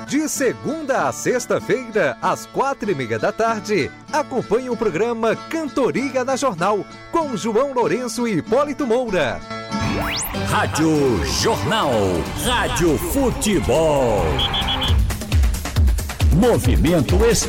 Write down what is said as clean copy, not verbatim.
De segunda a sexta-feira, às 4:30 da tarde, acompanhe o programa Cantoria na Jornal, com João Lourenço e Hipólito Moura. Rádio Jornal, Rádio Futebol. Movimento